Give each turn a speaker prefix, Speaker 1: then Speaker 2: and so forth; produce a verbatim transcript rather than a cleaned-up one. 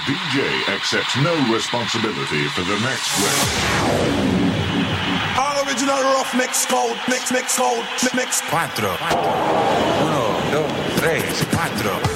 Speaker 1: D J accepts no responsibility for the next round.
Speaker 2: All original rough mix code, mix, mix code, mix.
Speaker 3: Cuatro. Uno, dos, tres, cuatro.